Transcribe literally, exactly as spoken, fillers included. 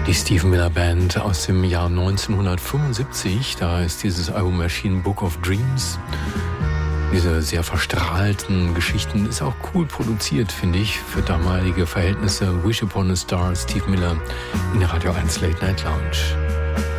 Die Steve Miller Band aus dem Jahr neunzehnhundertfünfundsiebzig, da ist dieses Album erschienen, Book of Dreams. Diese sehr verstrahlten Geschichten ist auch cool produziert, finde ich, für damalige Verhältnisse. Wish Upon a Star, Steve Miller in der Radio eins Late Night Lounge.